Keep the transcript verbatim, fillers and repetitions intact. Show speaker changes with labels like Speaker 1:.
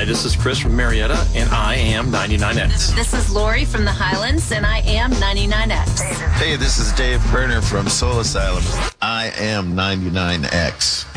Speaker 1: Hi, this is Chris from Marietta, and I am ninety-nine X.
Speaker 2: This is Lori from the Highlands, and I am ninety-nine X.
Speaker 3: Hey, this is Dave Berner from Soul Asylum. I am ninety-nine X.